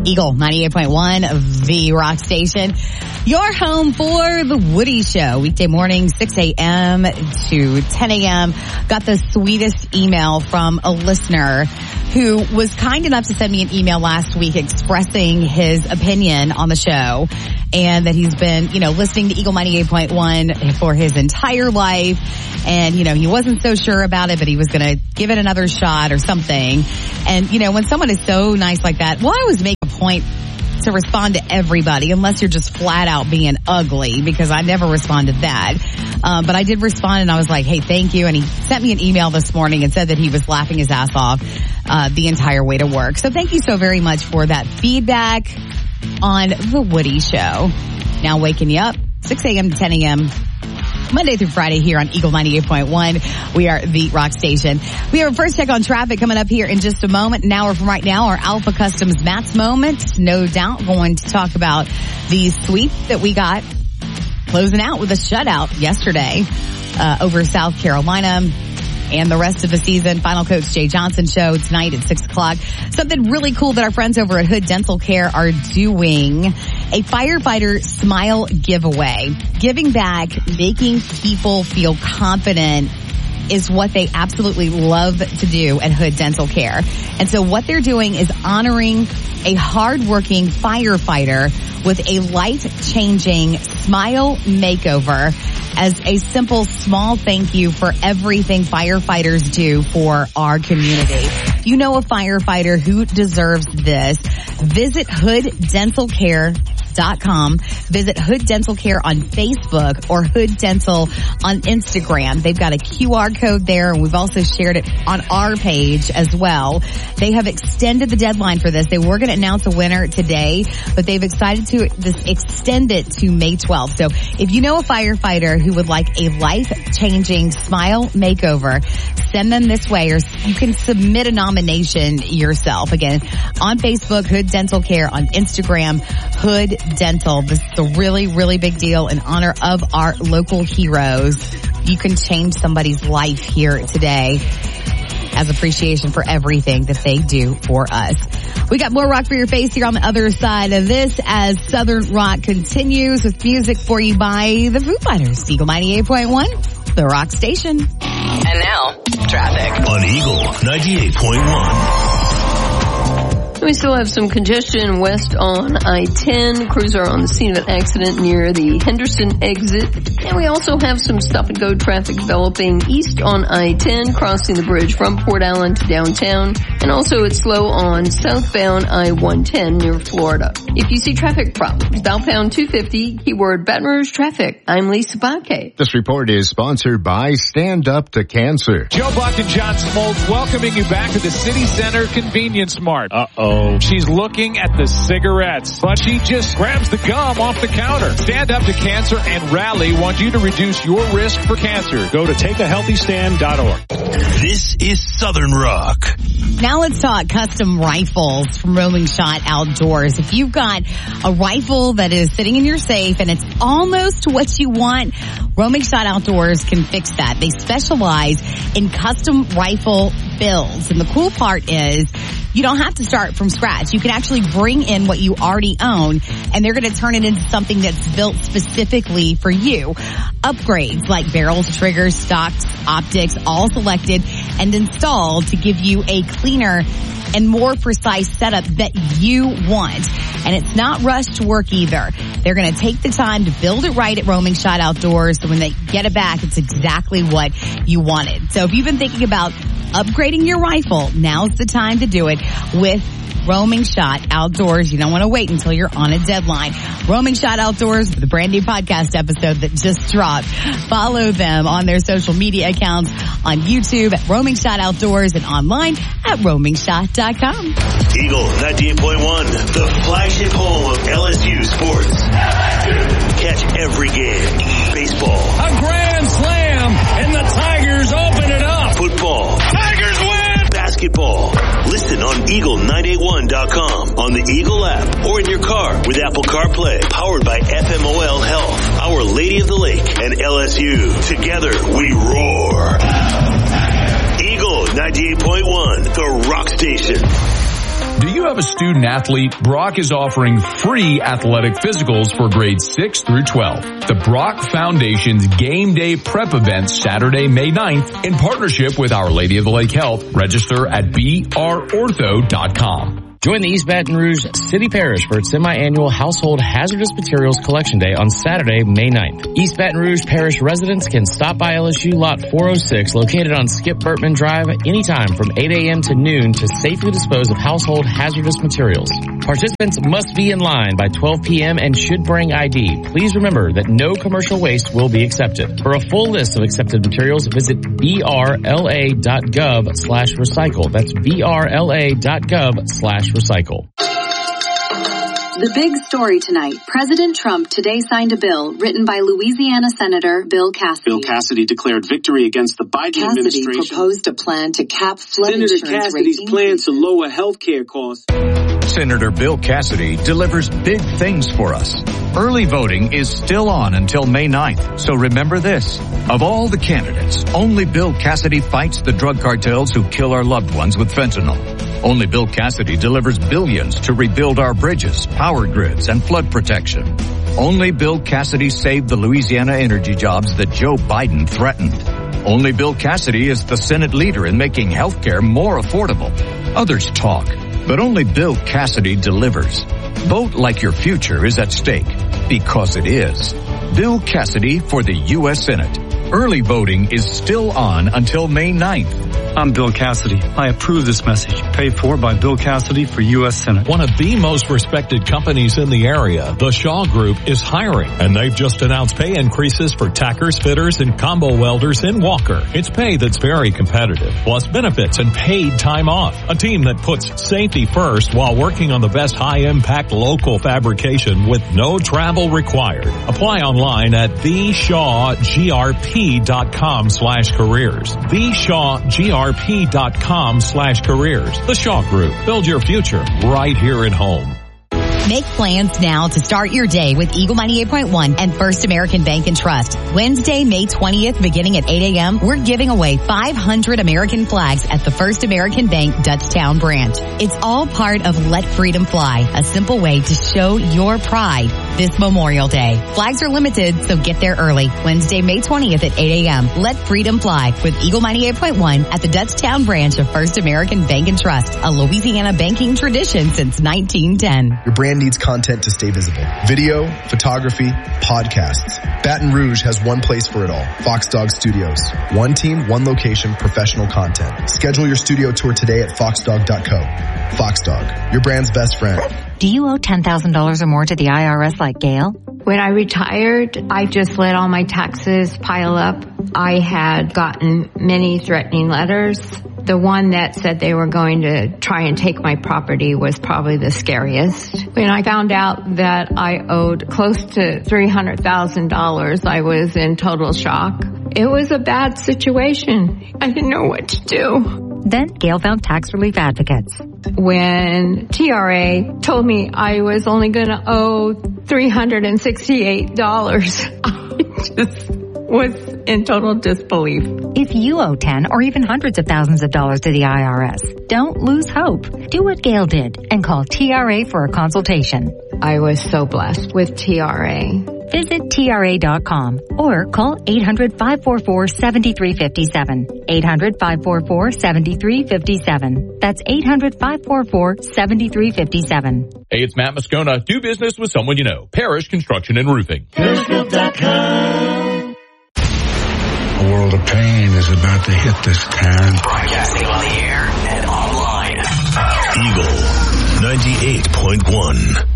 Eagle 98.1 of the Rock Station. Your home for the Woody Show. Weekday morning, 6 a.m. to 10 a.m. Got the sweetest email from a listener who was kind enough to send me an email last week expressing his opinion on the show and that he's been, listening to Eagle 98.1 for his entire life. And, he wasn't so sure about it, but he was going to give it another shot or something. And, when someone is so nice like that, I always make a point to respond to everybody unless you're just flat out being ugly, because I never respond to that. But I did respond and I was like, hey, thank you. And he sent me an email this morning and said that he was laughing his ass off the entire way to work. So thank you so very much for that feedback on the Woody Show. Now waking you up 6 a.m. to 10 a.m. Monday through Friday here on Eagle 98.1. We are the Rock Station. We have a first check on traffic coming up here in just a moment. An hour from right now, our Alpha Customs Matt's Moment. No doubt going to talk about the sweep that we got closing out with a shutout yesterday over South Carolina and the rest of the season. Final Coach Jay Johnson show tonight at 6 o'clock. Something really cool that our friends over at Hood Dental Care are doing. A firefighter smile giveaway. Giving back, making people feel confident is what they absolutely love to do at Hood Dental Care. And so what they're doing is honoring a hardworking firefighter with a life-changing smile makeover as a simple, small thank you for everything firefighters do for our community. If you know a firefighter who deserves this, visit hooddentalcare.com. Visit Hood Dental Care on Facebook or Hood Dental on Instagram. They've got a QR code there, and we've also shared it on our page as well. They have extended the deadline for this. They were going to announce a winner today, but they've decided to extend it to May 12th. So if you know a firefighter who would like a life-changing smile makeover, send them this way, or you can submit a nomination yourself. Again, on Facebook, Hood Dental Care, on Instagram, Hood Dental. This is a really, really big deal in honor of our local heroes. You can change somebody's life here today as appreciation for everything that they do for us. We got more rock for your face here on the other side of this as Southern Rock continues with music for you by the Foo Fighters. Eagle 98.1, the Rock Station. And now, traffic on Eagle 98.1. We still have some congestion west on I-10. Crews are on the scene of an accident near the Henderson exit. And we also have some stop-and-go traffic developing east on I-10, crossing the bridge from Port Allen to downtown. And also it's slow on southbound I-110 near Florida. If you see traffic problems, dial pound 250, keyword Baton Rouge Traffic. I'm Lisa Bakke. This report is sponsored by Stand Up to Cancer. Joe Buck and John Smoltz welcoming you back to the City Center Convenience Mart. Uh-oh. She's looking at the cigarettes, but she just grabs the gum off the counter. Stand Up to Cancer and Rally want you to reduce your risk for cancer. Go to takeahealthystand.org. This is Southern Rock. Now let's talk custom rifles from Roaming Shot Outdoors. If you've got a rifle that is sitting in your safe and it's almost what you want, Roaming Shot Outdoors can fix that. They specialize in custom rifle builds. And the cool part is you don't have to start from scratch. You can actually bring in what you already own, and they're going to turn it into something that's built specifically for you. Upgrades like barrels, triggers, stocks, optics, all selected and installed to give you a cleaner and more precise setup that you want. And it's not rushed work either. They're going to take the time to build it right at Roaming Shot Outdoors, so when they get it back, it's exactly what you wanted. So if you've been thinking about upgrading your rifle, now's the time to do it with Roaming Shot Outdoors. You don't want to wait until you're on a deadline. Roaming Shot Outdoors, the brand new podcast episode that just dropped. Follow them on their social media accounts on YouTube at Roaming Shot Outdoors and online at roamingshot.com. Eagle 98.1, the flagship home of LSU sports. Catch every game. Baseball. A grand slam, and the Tigers open it up. Football. Tigers win! Basketball. Listen on Eagle981.com, on the Eagle app, or in your car with Apple CarPlay. Powered by FMOL Health, Our Lady of the Lake, and LSU. Together we roar. Eagle 98.1, the Rock Station. Do you you have a student athlete, Brock is offering free athletic physicals for grades 6 through 12. The Brock Foundation's Game Day Prep event Saturday, May 9th in partnership with Our Lady of the Lake Health. Register at brortho.com. Join the East Baton Rouge City Parish for its semi-annual Household Hazardous Materials Collection Day on Saturday, May 9th. East Baton Rouge Parish residents can stop by LSU Lot 406, located on Skip Burtman Drive, anytime from 8 a.m. to noon to safely dispose of household hazardous materials. Participants must be in line by 12 p.m. and should bring ID. Please remember that no commercial waste will be accepted. For a full list of accepted materials, visit brla.gov/recycle. That's brla.gov/recycle. The big story tonight. President Trump today signed a bill written by Louisiana Senator Bill Cassidy. Bill Cassidy declared victory against the Biden administration. Cassidy proposed a plan to cap flood Senator insurance Cassidy's rates. plan to lower health care costs. Senator Bill Cassidy delivers big things for us. Early voting is still on until May 9th, so remember this. Of all the candidates, only Bill Cassidy fights the drug cartels who kill our loved ones with fentanyl. Only Bill Cassidy delivers billions to rebuild our bridges, power grids, and flood protection. Only Bill Cassidy saved the Louisiana energy jobs that Joe Biden threatened. Only Bill Cassidy is the Senate leader in making health care more affordable. Others talk, but only Bill Cassidy delivers. Vote like your future is at stake, because it is. Bill Cassidy for the U.S. Senate. Early voting is still on until May 9th. I'm Bill Cassidy. I approve this message. Paid for by Bill Cassidy for U.S. Senate. One of the most respected companies in the area, the Shaw Group, is hiring. And they've just announced pay increases for tackers, fitters, and combo welders in Walker. It's pay that's very competitive, plus benefits and paid time off. A team that puts safety first while working on the best high-impact local fabrication with no travel required. Apply online at theshawgrp.com/careers. theshawgrp.com/careers. The Shaw Group. Build your future right here at home. Make plans now to start your day with Eagle 98.1 and First American Bank and Trust. Wednesday, May 20th, beginning at 8 a.m., we're giving away 500 American flags at the First American Bank Dutchtown branch. It's all part of Let Freedom Fly, a simple way to show your pride this Memorial Day. Flags are limited, so get there early. Wednesday, May 20th at 8 a.m. Let Freedom Fly with Eagle 98.1 at the Dutchtown branch of First American Bank and Trust, a Louisiana banking tradition since 1910. Your brand needs content to stay visible. Video, photography, podcasts. Baton Rouge has one place for it all. Fox Dog Studios. One team, one location, professional content. Schedule your studio tour today at foxdog.co. Fox Dog, your brand's best friend. Do you owe $10,000 or more to the IRS like Gail? When I retired, I just let all my taxes pile up. I had gotten many threatening letters. The one that said they were going to try and take my property was probably the scariest. When I found out that I owed close to $300,000, I was in total shock. It was a bad situation. I didn't know what to do. Then Gail found Tax Relief Advocates. When TRA told me I was only going to owe $368, I just was in total disbelief. If you owe 10 or even hundreds of thousands of dollars to the IRS, don't lose hope. Do what Gail did and call TRA for a consultation. I was so blessed with TRA. Visit TRA.com or call 800-544-7357. 800-544-7357. That's 800-544-7357. Hey, it's Matt Moscona. Do business with someone you know. Parish Construction and Roofing. A world of pain is about to hit this town. Broadcasting on the air and online. Eagle 98.1.